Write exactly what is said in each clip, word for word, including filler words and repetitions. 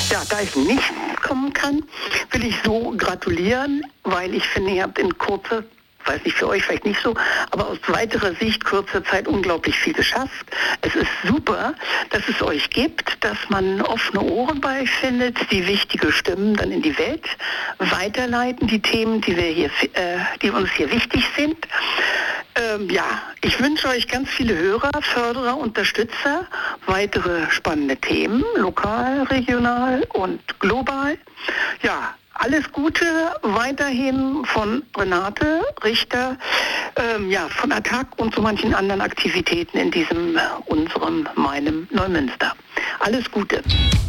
Ja, da ich nicht kommen kann, will ich so gratulieren, weil ich finde, ihr habt in kurzer, weiß nicht, für euch vielleicht nicht so, aber aus weiterer Sicht kurzer Zeit unglaublich viel geschafft. Es ist super, dass es euch gibt, dass man offene Ohren bei euch findet, die wichtige Stimmen dann in die Welt weiterleiten, die Themen, die wir hier, äh, die uns hier wichtig sind. Ähm, ja, ich wünsche euch ganz viele Hörer, Förderer, Unterstützer, weitere spannende Themen, lokal, regional und global. Ja, alles Gute weiterhin von Renate Richter, ähm, ja, von Attac und so manchen anderen Aktivitäten in diesem, äh, unserem, meinem Neumünster. Alles Gute.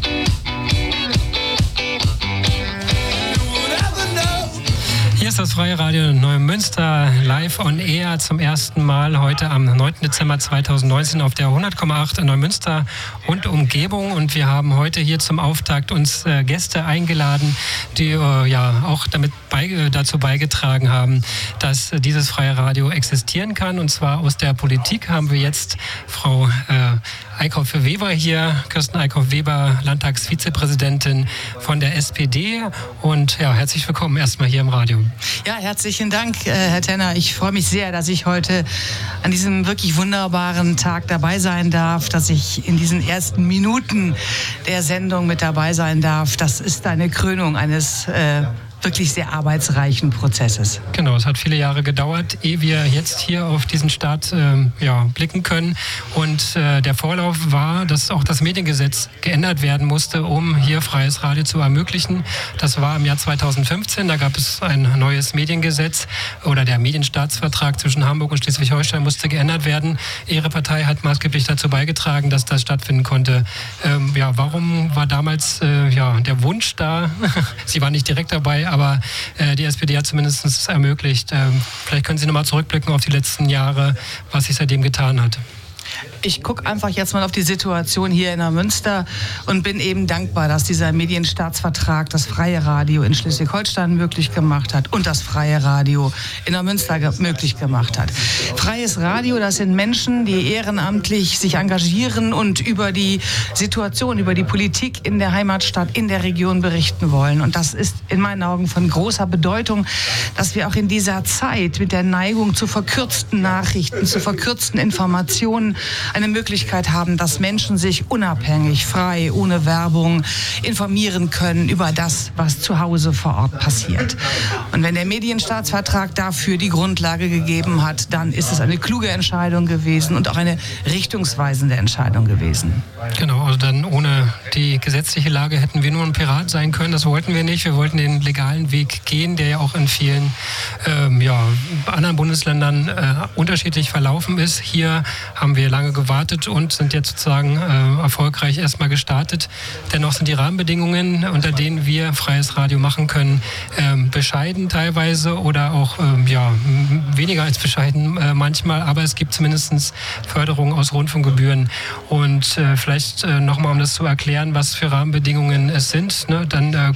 Hier ist das Freie Radio Neumünster live on air zum ersten Mal heute am neunten Dezember zweitausendneunzehn auf der hundert Komma acht in Neumünster und Umgebung. Und wir haben heute hier zum Auftakt uns äh, Gäste eingeladen, die äh, ja auch damit bei, dazu beigetragen haben, dass äh, dieses Freie Radio existieren kann. Und zwar aus der Politik haben wir jetzt Frau äh, Eickhoff-Weber hier, Kirsten Eickhoff-Weber, Landtagsvizepräsidentin von der S P D. Und ja, herzlich willkommen erstmal hier im Radio. Ja, herzlichen Dank, äh, Herr Tenner. Ich freue mich sehr, dass ich heute an diesem wirklich wunderbaren Tag dabei sein darf, dass ich in diesen ersten Minuten der Sendung mit dabei sein darf. Das ist eine Krönung eines äh, wirklich sehr arbeitsreichen Prozesses. Genau, es hat viele Jahre gedauert, ehe wir jetzt hier auf diesen Start äh, ja, blicken können. Und äh, der Vorlauf war, dass auch das Mediengesetz geändert werden musste, um hier freies Radio zu ermöglichen. Das war im Jahr zweitausendfünfzehn, da gab es ein neues Mediengesetz oder der Medienstaatsvertrag zwischen Hamburg und Schleswig-Holstein musste geändert werden. Ihre Partei hat maßgeblich dazu beigetragen, dass das stattfinden konnte. Ähm, ja, warum war damals äh, ja, der Wunsch da? Sie war nicht direkt dabei, aber äh, die S P D hat zumindest es ermöglicht. Ähm, vielleicht können Sie nochmal zurückblicken auf die letzten Jahre, was sich seitdem getan hat. Ich gucke einfach jetzt mal auf die Situation hier in Neumünster und bin eben dankbar, dass dieser Medienstaatsvertrag das freie Radio in Schleswig-Holstein möglich gemacht hat und das freie Radio in Neumünster ge- möglich gemacht hat. Freies Radio, das sind Menschen, die ehrenamtlich sich engagieren und über die Situation, über die Politik in der Heimatstadt, in der Region berichten wollen. Und das ist in meinen Augen von großer Bedeutung, dass wir auch in dieser Zeit mit der Neigung zu verkürzten Nachrichten, zu verkürzten Informationen eine Möglichkeit haben, dass Menschen sich unabhängig, frei, ohne Werbung informieren können über das, was zu Hause vor Ort passiert. Und wenn der Medienstaatsvertrag dafür die Grundlage gegeben hat, dann ist es eine kluge Entscheidung gewesen und auch eine richtungsweisende Entscheidung gewesen. Genau, also dann ohne die gesetzliche Lage hätten wir nur ein Pirat sein können. Das wollten wir nicht. Wir wollten den legalen Weg gehen, der ja auch in vielen ähm, ja, anderen Bundesländern äh, unterschiedlich verlaufen ist. Hier haben wir lange gewartet und sind jetzt sozusagen äh, erfolgreich erstmal gestartet. Dennoch sind die Rahmenbedingungen, unter denen wir freies Radio machen können, ähm, bescheiden teilweise oder auch ähm, ja, weniger als bescheiden äh, manchmal, aber es gibt zumindest Förderung aus Rundfunkgebühren. Und äh, vielleicht äh, nochmal, um das zu erklären, was für Rahmenbedingungen es sind, ne, dann äh,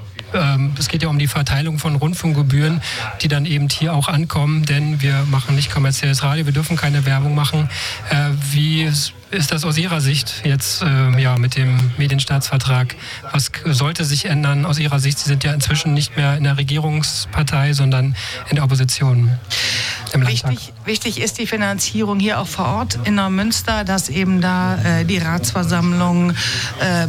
es geht ja um die Verteilung von Rundfunkgebühren, die dann eben hier auch ankommen, denn wir machen nicht kommerzielles Radio, wir dürfen keine Werbung machen. Äh, wie ist das aus Ihrer Sicht jetzt äh, ja, mit dem Medienstaatsvertrag? Was sollte sich ändern aus Ihrer Sicht? Sie sind ja inzwischen nicht mehr in der Regierungspartei, sondern in der Opposition. Wichtig, wichtig ist die Finanzierung hier auch vor Ort in Neumünster, dass eben da äh, die Ratsversammlung äh,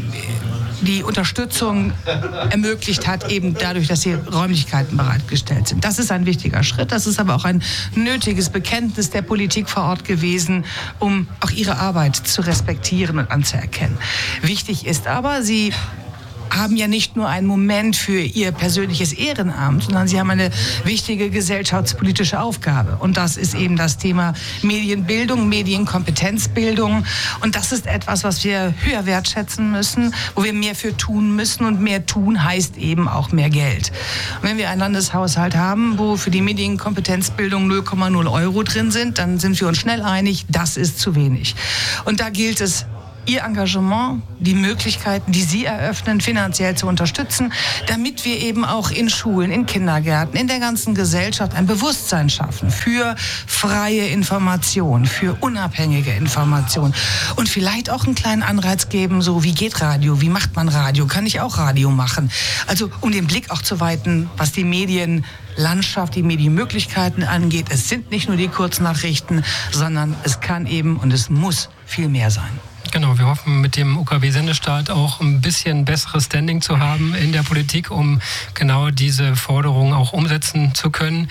die Unterstützung ermöglicht hat, eben dadurch, dass die Räumlichkeiten bereitgestellt sind. Das ist ein wichtiger Schritt. Das ist aber auch ein nötiges Bekenntnis der Politik vor Ort gewesen, um auch ihre Arbeit zu respektieren und anzuerkennen. Wichtig ist aber, sie haben ja nicht nur einen Moment für ihr persönliches Ehrenamt, sondern sie haben eine wichtige gesellschaftspolitische Aufgabe. Und das ist eben das Thema Medienbildung, Medienkompetenzbildung. Und das ist etwas, was wir höher wertschätzen müssen, wo wir mehr für tun müssen. Und mehr tun heißt eben auch mehr Geld. Und wenn wir einen Landeshaushalt haben, wo für die Medienkompetenzbildung null Komma null Euro drin sind, dann sind wir uns schnell einig, das ist zu wenig. Und da gilt es, Ihr Engagement, die Möglichkeiten, die Sie eröffnen, finanziell zu unterstützen, damit wir eben auch in Schulen, in Kindergärten, in der ganzen Gesellschaft ein Bewusstsein schaffen für freie Information, für unabhängige Information und vielleicht auch einen kleinen Anreiz geben, so wie geht Radio, wie macht man Radio, kann ich auch Radio machen? Also um den Blick auch zu weiten, was die Medienlandschaft, die Medienmöglichkeiten angeht. Es sind nicht nur die Kurznachrichten, sondern es kann eben und es muss viel mehr sein. Genau, wir hoffen mit dem U K W-Sendestart auch ein bisschen besseres Standing zu haben in der Politik, um genau diese Forderungen auch umsetzen zu können.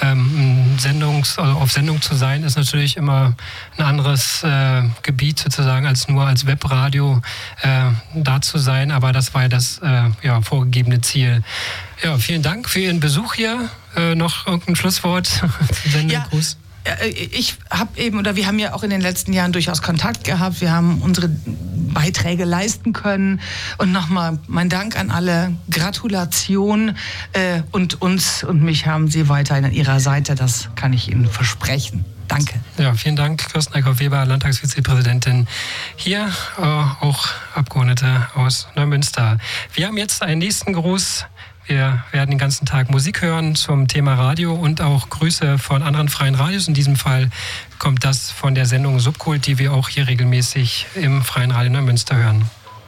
Ähm, Sendungs, also auf Sendung zu sein, ist natürlich immer ein anderes äh, Gebiet sozusagen, als nur als Webradio äh, da zu sein. Aber das war ja das äh, ja, vorgegebene Ziel. Ja, vielen Dank für Ihren Besuch hier. Äh, noch irgendein Schlusswort zum Sendegruß? Ja. Ich habe eben, oder wir haben ja auch in den letzten Jahren durchaus Kontakt gehabt. Wir haben unsere Beiträge leisten können. Und nochmal mein Dank an alle. Gratulation. Äh, und uns und mich haben Sie weiterhin an Ihrer Seite. Das kann ich Ihnen versprechen. Danke. Ja, vielen Dank, Kirsten Eickhoff-Weber, Landtagsvizepräsidentin hier, äh, auch Abgeordnete aus Neumünster. Wir haben jetzt einen nächsten Gruß. Wir werden den ganzen Tag Musik hören zum Thema Radio und auch Grüße von anderen freien Radios. In diesem Fall kommt das von der Sendung Subkult, die wir auch hier regelmäßig im Freien Radio Neumünster hören.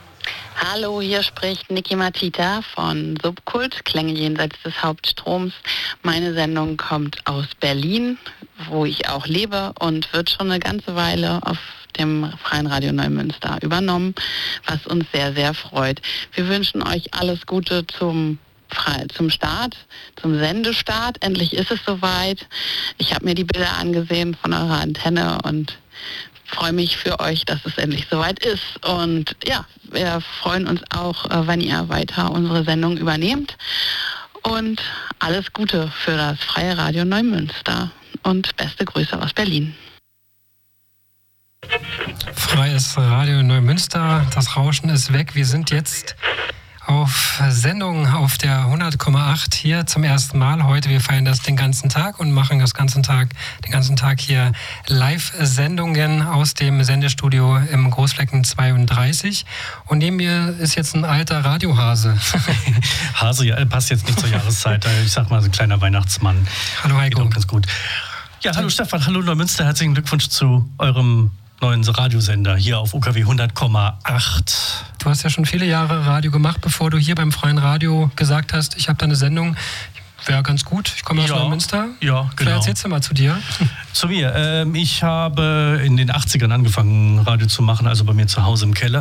Hallo, hier spricht Niki Matita von Subkult, Klänge jenseits des Hauptstroms. Meine Sendung kommt aus Berlin, wo ich auch lebe und wird schon eine ganze Weile auf dem Freien Radio Neumünster übernommen, was uns sehr, sehr freut. Wir wünschen euch alles Gute zum zum Start, zum Sendestart. Endlich ist es soweit. Ich habe mir die Bilder angesehen von eurer Antenne und freue mich für euch, dass es endlich soweit ist. Und ja, wir freuen uns auch, wenn ihr weiter unsere Sendung übernehmt. Und alles Gute für das Freie Radio Neumünster und beste Grüße aus Berlin. Freies Radio Neumünster, das Rauschen ist weg. Wir sind jetzt auf Sendung auf der hundert Komma acht hier zum ersten Mal heute. Wir feiern das den ganzen Tag und machen das ganzen Tag, den ganzen Tag hier Live-Sendungen aus dem Sendestudio im Großflecken zweiunddreißig. Und neben mir ist jetzt ein alter Radiohase. Hase, ja, passt jetzt nicht zur Jahreszeit. Ich sag mal, so ein kleiner Weihnachtsmann. Hallo Heiko. Geht auch ganz gut. Ja, hallo Stefan, hallo Neumünster. Herzlichen Glückwunsch zu eurem neuen Radiosender hier auf U K W hundert Komma acht. Du hast ja schon viele Jahre Radio gemacht, bevor du hier beim Freien Radio gesagt hast, ich habe da eine Sendung, wäre ganz gut, ich komme aus ja, Neumünster. Ja, genau. Vielleicht erzählst du mal zu dir. Zu mir. Ähm, ich habe in den achtzigern angefangen, Radio zu machen, also bei mir zu Hause im Keller.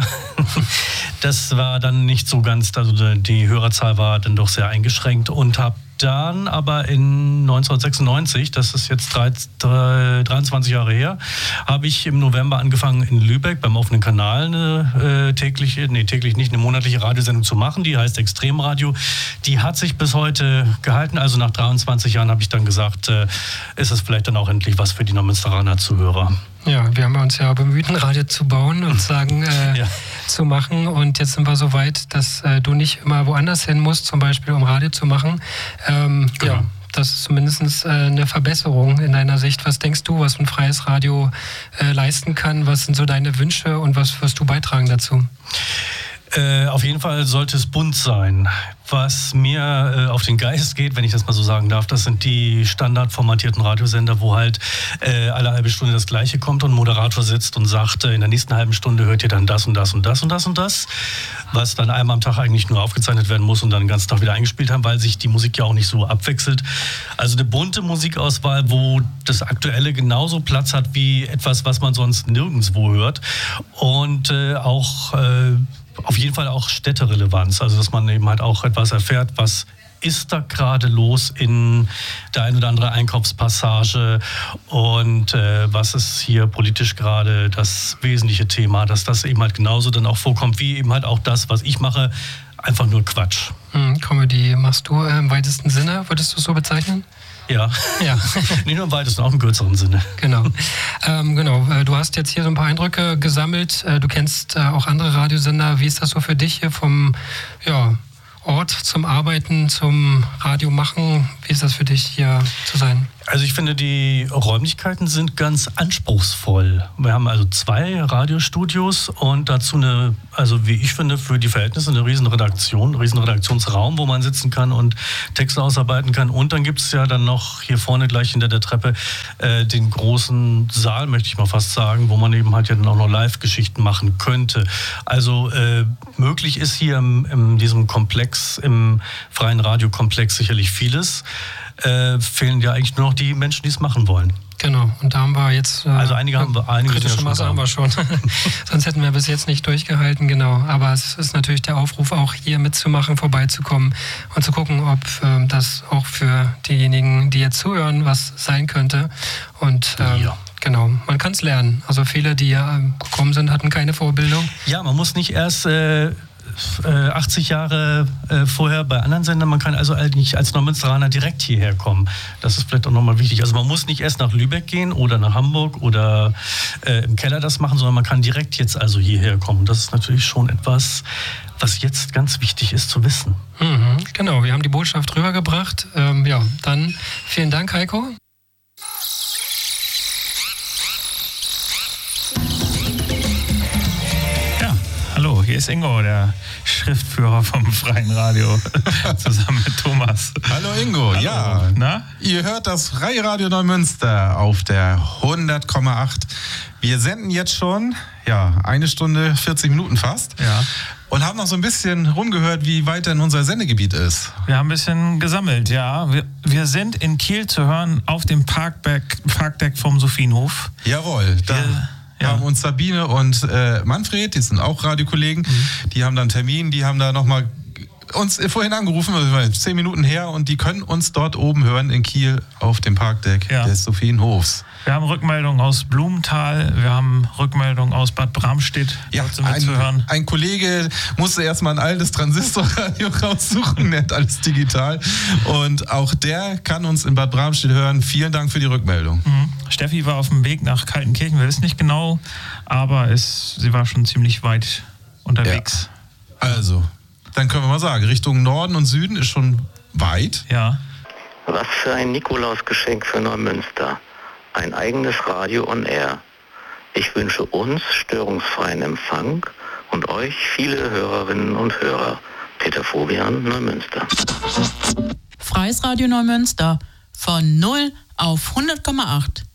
Das war dann nicht so ganz, also die Hörerzahl war dann doch sehr eingeschränkt und habe dann aber in neunzehnhundertsechsundneunzig, das ist jetzt dreiundzwanzig Jahre her, habe ich im November angefangen in Lübeck beim offenen Kanal eine äh, tägliche, nee täglich nicht, eine monatliche Radiosendung zu machen, die heißt Extremradio. Die hat sich bis heute gehalten, also nach dreiundzwanzig Jahren habe ich dann gesagt, äh, ist es vielleicht dann auch endlich was für die Neumünsteraner Zuhörer. Ja, wir haben uns ja bemüht, ein Radio zu bauen und sagen, äh, ja. zu machen. Und jetzt sind wir so weit, dass äh, du nicht immer woanders hin musst, zum Beispiel um Radio zu machen. Ähm, genau. Ja, das ist zumindest äh, eine Verbesserung in deiner Sicht. Was denkst du, was ein freies Radio äh, leisten kann? Was sind so deine Wünsche und was wirst du beitragen dazu? Äh, auf jeden Fall sollte es bunt sein. Was mir äh, auf den Geist geht, wenn ich das mal so sagen darf, das sind die standardformatierten Radiosender, wo halt äh, alle halbe Stunde das Gleiche kommt und ein Moderator sitzt und sagt, äh, in der nächsten halben Stunde hört ihr dann das und das und das und das und das, was dann einmal am Tag eigentlich nur aufgezeichnet werden muss und dann den ganzen Tag wieder eingespielt haben, weil sich die Musik ja auch nicht so abwechselt. Also eine bunte Musikauswahl, wo das Aktuelle genauso Platz hat wie etwas, was man sonst nirgendwo hört und äh, auch äh, auf jeden Fall auch Städterelevanz, also dass man eben halt auch etwas erfährt, was ist da gerade los in der ein oder andere Einkaufspassage und äh, was ist hier politisch gerade das wesentliche Thema, dass das eben halt genauso dann auch vorkommt, wie eben halt auch das, was ich mache, einfach nur Quatsch. Hm, Comedy machst du äh, im weitesten Sinne, würdest du es so bezeichnen? Ja, ja. Nicht nur im weitesten, auch im kürzeren Sinne. Genau. Ähm, genau. Du hast jetzt hier so ein paar Eindrücke gesammelt. Du kennst äh, auch andere Radiosender. Wie ist das so für dich hier vom, ja, Ort zum Arbeiten, zum Radio machen? Wie ist das für dich, hier zu sein? Also ich finde, die Räumlichkeiten sind ganz anspruchsvoll. Wir haben also zwei Radiostudios und dazu eine, also wie ich finde, für die Verhältnisse eine riesen Redaktion, einen riesen Redaktionsraum, wo man sitzen kann und Texte ausarbeiten kann. Und dann gibt es ja dann noch hier vorne gleich hinter der Treppe äh, den großen Saal, möchte ich mal fast sagen, wo man eben halt ja dann auch noch Live-Geschichten machen könnte. Also äh, möglich ist hier im, in diesem Komplex, im freien Radiokomplex sicherlich vieles. Äh, fehlen ja eigentlich nur noch die Menschen, die es machen wollen. Genau, und da haben wir jetzt... Äh, also einige haben wir, einige kritische Masse haben wir schon. Sonst hätten wir bis jetzt nicht durchgehalten, genau. Aber es ist natürlich der Aufruf, auch hier mitzumachen, vorbeizukommen und zu gucken, ob äh, das auch für diejenigen, die jetzt zuhören, was sein könnte. Und ähm, ja. Genau, man kann es lernen. Also viele, die ja gekommen sind, hatten keine Vorbildung. Ja, man muss nicht erst... Äh achtzig Jahre äh, vorher bei anderen Sendern. Man kann also eigentlich als Neumünsteraner direkt hierher kommen. Das ist vielleicht auch nochmal wichtig. Also man muss nicht erst nach Lübeck gehen oder nach Hamburg oder äh, im Keller das machen, sondern man kann direkt jetzt also hierher kommen. Das ist natürlich schon etwas, was jetzt ganz wichtig ist zu wissen. Mhm, genau, wir haben die Botschaft rübergebracht. Ähm, ja, dann vielen Dank, Heiko. Hallo, hier ist Ingo, der Schriftführer vom Freien Radio, zusammen mit Thomas. Hallo Ingo, Hallo. Ja. Na? Ihr hört das Freie Radio Neumünster auf der hundert Komma acht. Wir senden jetzt schon, ja, eine Stunde, vierzig Minuten fast. Ja. Und haben noch so ein bisschen rumgehört, wie weit denn unser Sendegebiet ist. Wir haben ein bisschen gesammelt, ja. Wir, wir sind in Kiel zu hören auf dem Parkdeck, Parkdeck vom Sophienhof. Jawohl, da... Wir, Ja. haben uns Sabine und äh, Manfred, die sind auch Radiokollegen, mhm. die haben dann einen Termin, die haben da nochmal uns vorhin angerufen, zehn Minuten her, und die können uns dort oben hören in Kiel auf dem Parkdeck ja. des Sophienhofs. Wir haben Rückmeldungen aus Blumenthal, wir haben Rückmeldungen aus Bad Bramstedt. Ja, ein, ein Kollege musste erstmal ein altes Transistorradio raussuchen, nennt alles digital. Und auch der kann uns in Bad Bramstedt hören. Vielen Dank für die Rückmeldung. Mhm. Steffi war auf dem Weg nach Kaltenkirchen, wir wissen nicht genau, aber es, sie war schon ziemlich weit unterwegs. Ja. Also, dann können wir mal sagen, Richtung Norden und Süden ist schon weit. Ja. Was für ein Nikolausgeschenk für Neumünster. Ein eigenes Radio on Air. Ich wünsche uns störungsfreien Empfang und euch viele Hörerinnen und Hörer. Peter Fobian, Neumünster. Freies Radio Neumünster von null auf hundert Komma acht.